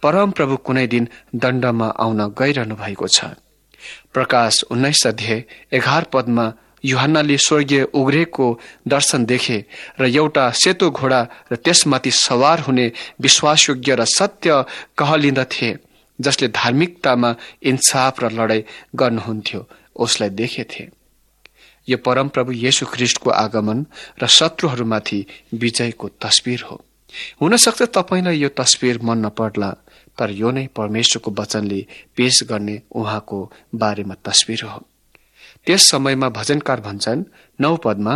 परम प्रभु कुनै दिन दण्डमा आउन गइरहनु भएको छ। प्रकाश 19 अध्याय 11 पदमा यूहन्नाले स्वर्गीय उग्रेको दर्शन देखे र एउटा सेतो घोडा र त्यसमाथि सवार हुने विश्वासयोग्य र सत्य कहलिँदथे, जसले धार्मिकतामा इन्साफ र लडाई गर्नुहुन्थ्यो, उसलाई देखेथे। यो परमप्रभु येशू ख्रीष्टको आगमन र शत्रुहरूमाथि विजयको तस्बिर हो। हुन सक्छ तपाईलाई यो तस्बिर मन नपर्ला, तर यो नै परमेश्वरको वचनले पेश गर्ने उहाँको बारेमा तस्बिर हो। त्यस समयमा भजनकार भन्छन् 9 पदमा,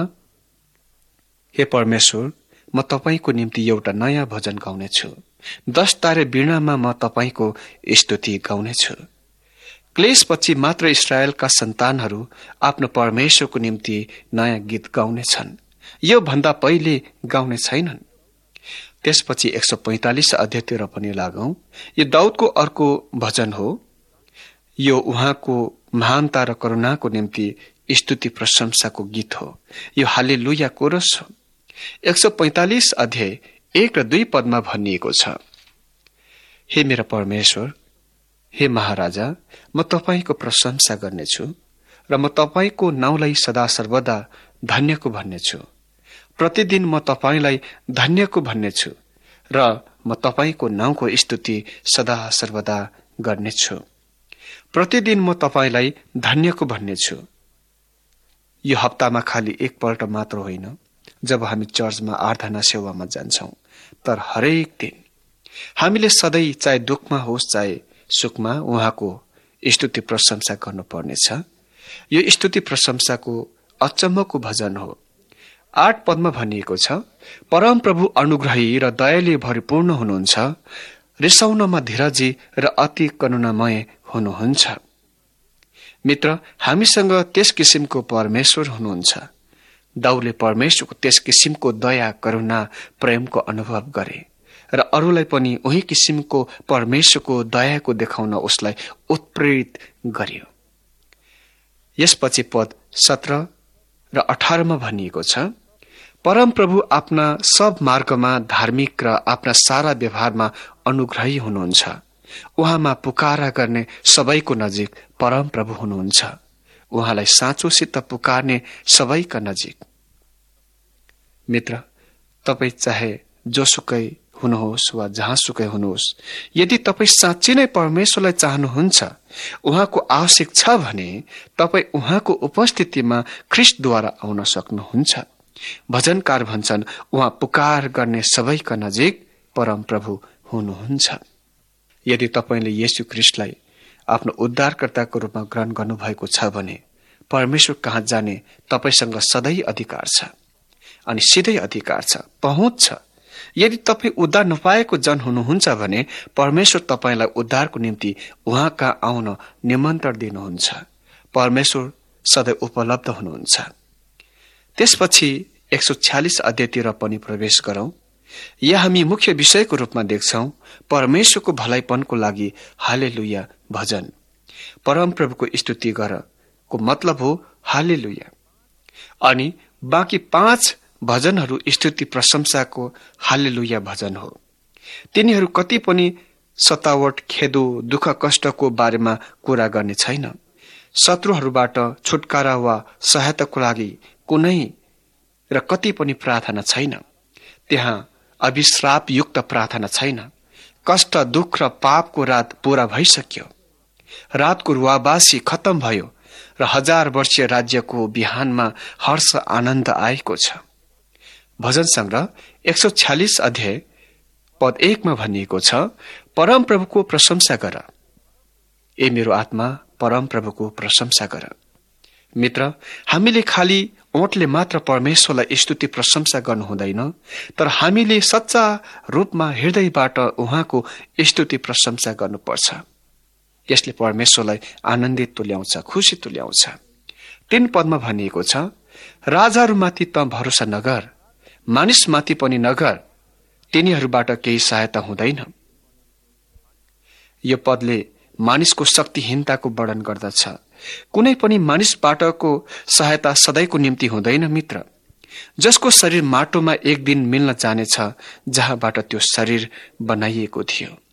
हे परमेश्वर, म तपाईको निम्ति एउटा नयाँ भजन गाउनेछु। 10 तारे वीणामा म तपाईको स्तुति गाउनेछु। क्लेशपछि मात्र इस्राएलका सन्तानहरू आफ्नो परमेश्वरको निम्ति नयाँ गीत गाउनेछन्, यो भन्दा पहिले गाउने छैनन्। त्यसपछि 145 अध्यायतिर पनि लागौं। यो दाउदको अर्को भजन हो। यो उहाँको महानता र करुणाको निम्ति स्तुति प्रशंसाको गीत हो। यो हालेलुया कोरस हो। 145 अध्याय 1 र 2 पदमा भनिएको छ, हे मेरा परमेश्वर, हे महाराजा, म तपाईको प्रशंसा गर्नेछु र म तपाईको नाउँलाई सदा सर्वदा धन्यको भन्नेछु। प्रतिदिन म तपाईलाई धन्यको भन्नेछु र म तपाईको नाउँको स्तुति सदा सर्वदा गर्नेछु। प्रतिदिन म तपाईलाई धन्यको भन्नेछु। यो हप्तामा खाली एकपल्ट मात्र होइन, जब हामी चर्चमा आराधना सेवामा जान्छौं, तर हरेक दिन हामीले सधैँ, चाहे दुःखमा होस् चाहे सुखमा, उहाँको स्तुति प्रशंसा गर्नुपर्नेछ। यो स्तुति प्रशंसाको अचम्मको भजन हो। 8 पदमा भनिएको छ, परम प्रभु अनुग्रही र दयाले भरिपूर्ण हुनुहुन्छ, रिसाउनमा धीरजी र अति करुणामय हुनुहुन्छ। मित्र, हामीसँग त्यस किसिमको परमेश्वर हुनुहुन्छ। दाउदले परमेश्वरको त्यस किसिमको दया, करुणा, प्रेमको अनुभव गरे र अरूलाई पनि उही किसिमको परमेश्वरको दयाको देखाउन उसलाई उत्प्रेरित गर्यो। यसपछि पद 17 र 18 मा भनिएको छ, परम प्रभु आफ्ना सब मार्गमा धार्मिक र आफ्ना सारा व्यवहारमा अनुग्रही हुनुहुन्छ। उहाँमा पुकारा गर्ने सबैको नजिक परम प्रभु हुनुहुन्छ। उहाँलाई साँचोसित पुकार्ने सबैका नजिक। मित्र, तपाई चाहे जोसुकै हुनुहोस् वा जहाँसुकै हुनुहोस्, यदि तपाई साँच्चै नै परमेश्वरलाई चाहनुहुन्छ, उहाँको आवश्यक छ भने तपाई उहाँको उपस्थितिमा ख्रीष्टद्वारा आउन सक्नुहुन्छ। भजनकार भन्छन्, उहाँ पुकार गर्ने सबैका नजिक परम प्रभु हुनुहुन्छ। यदि तपाईले येशू ख्रीष्टलाई आफ्नो उद्धारकर्ताको रूपमा ग्रहण गर्नुभएको छ भने परमेश्वर कहाँ जाने तपाईसँग सधैँ अधिकार छ अनि सिधै अधिकार छ, पहुँच छ। यदि तपाई उद्धार नपाएको जन हुनुहुन्छ भने परमेश्वर तपाईलाई उद्धारको निम्ति उहाँ कहाँ आउन निमन्त्रण दिनुहुन्छ। परमेश्वर सधैँ उपलब्ध हुनुहुन्छ। त्यसपछि 146 अध्यायतिर पनि प्रवेश गरौं। यहाँ हामी मुख्य विषयको रूपमा देख्छौं परमेश्वरको भलाइपनको लागि हालेलुया भजन। परम प्रभुको स्तुति गर को मतलब हो हालेलुया। अनि बाँकी 5 भजनहरू स्तुति प्रशंसाको हालेलुया भजन हो। तिनीहरू कति पनि सतावट, खेदो, दुःख कष्टको बारेमा कुरा गर्ने छैन। शत्रुहरूबाट छुटकारा वा सहायताको लागि कुनै र कति पनि प्रार्थना छैन। त्यहाँ अभिश्रापयुक्त प्रार्थना छैन। कष्ट, दुःख र पापको रात पूरा भइसक्यो। रातको रुवाबासी खत्म भयो र 1000 वर्षीय राज्यको बिहानमा हर्ष आनन्द आएको छ। भजन संग्रह 146 अध्याय पद 1 मा भनिएको छ, परम प्रभुको प्रशंसा गर, ए मेरो आत्मा परम प्रभुको प्रशंसा गर। मित्र, हामीले खाली ओठले मात्र परमेश्वरलाई स्तुति प्रशंसा गर्नु हुँदैन, तर हामीले सच्चा रूपमा हृदयबाट उहाँको स्तुति प्रशंसा गर्नुपर्छ। यसले परमेश्वरलाई आनन्दित तुल्याउँछ, खुशी तुल्याउँछ। 3 पदमा भनिएको छ, राजाहरूमाथि त भरोसा नगर, मानिसमाथि पनि नगर, तिनीहरूबाट केही सहायता हुँदैन। यो पदले मानिसको शक्तिहीनताको वर्णन गर्दछ। कुनै पनि मानिसबाटको सहायता सधैँको निम्ति हुँदैन मित्र। जसको शरीर माटोमा एक दिन मिल्न जानेछ, जहाँबाट त्यो शरीर बनाइएको थियो।